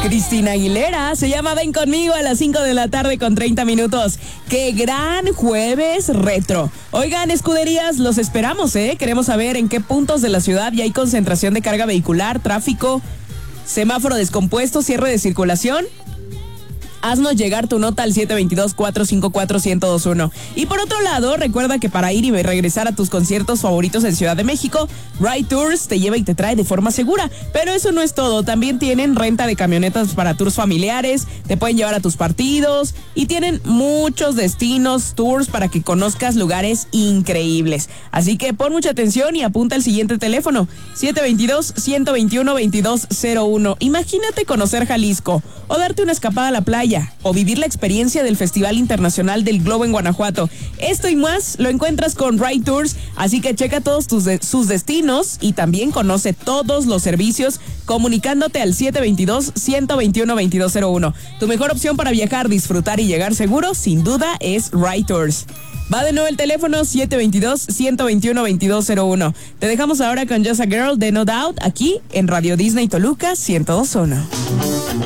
Cristina Aguilera. Se llama Ven Conmigo a las 5 de la tarde con 30 minutos. ¡Qué gran jueves retro! Oigan, escuderías, los esperamos, ¿eh? Queremos saber en qué puntos de la ciudad ya hay concentración de carga vehicular, tráfico, semáforo descompuesto, cierre de circulación. Haznos llegar tu nota al 722-454-1021. Y por otro lado, recuerda que para ir y regresar a tus conciertos favoritos en Ciudad de México, Ride Tours te lleva y te trae de forma segura. Pero eso no es todo, también tienen renta de camionetas para tours familiares, te pueden llevar a tus partidos y tienen muchos destinos, tours para que conozcas lugares increíbles. Así que pon mucha atención y apunta el siguiente teléfono, 722-121-2201. Imagínate conocer Jalisco o darte una escapada a la playa o vivir la experiencia del Festival Internacional del Globo en Guanajuato. Esto y más lo encuentras con Ride Tours, así que checa todos sus destinos y también conoce todos los servicios comunicándote al 722-121-2201. Tu mejor opción para viajar, disfrutar y llegar seguro, sin duda, es Ride Tours. Va de nuevo el teléfono 722-121-2201. Te dejamos ahora con Just a Girl de No Doubt aquí en Radio Disney Toluca 102.1.